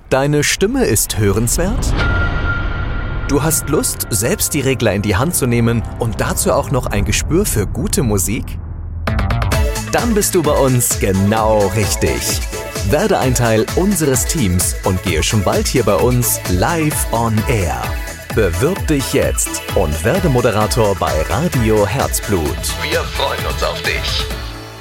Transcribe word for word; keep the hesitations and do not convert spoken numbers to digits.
Deine Stimme ist hörenswert? Du hast Lust, selbst die Regler in die Hand zu nehmen und dazu auch noch ein Gespür für gute Musik? Dann bist du bei uns genau richtig. Werde ein Teil unseres Teams und gehe schon bald hier bei uns live on air. Bewirb dich jetzt und werde Moderator bei Radio Herzblut. Wir freuen uns auf dich.